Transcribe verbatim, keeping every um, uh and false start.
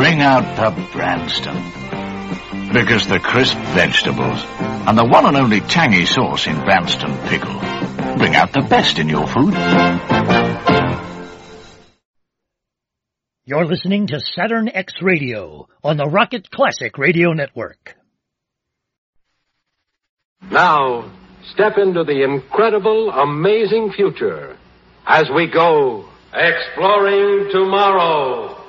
bring out the Branston. Because the crisp vegetables and the one and only tangy sauce in Branston Pickle bring out the best in your food. You're listening to Saturn X Radio on the Rocket Classic Radio Network. Now, step into the incredible, amazing future as we go exploring tomorrow.